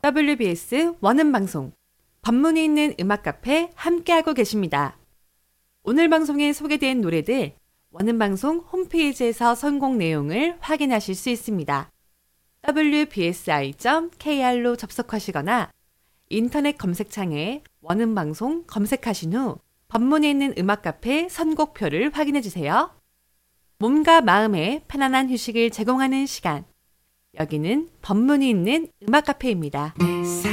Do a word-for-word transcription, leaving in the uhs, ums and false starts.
더블유비에스 원음방송, 법문이 있는 음악카페 함께하고 계십니다. 오늘 방송에 소개된 노래들 원음방송 홈페이지에서 선곡 내용을 확인하실 수 있습니다. 더블유비에스아이 점 케이알로 접속하시거나 인터넷 검색창에 원음방송 검색하신 후 법문에 있는 음악카페 선곡표를 확인해주세요. 몸과 마음에 편안한 휴식을 제공하는 시간, 여기는 법문이 있는 음악카페입니다.